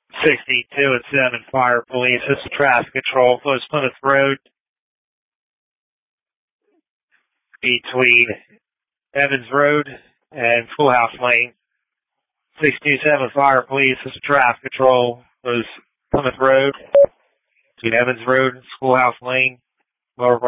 62 and 7 Fire Police. This is traffic control. Close Plymouth Road between Evans Road and Schoolhouse Lane. 627 Fire Police. This is traffic control. Close Plymouth Road between Evans Road and Schoolhouse Lane. Lower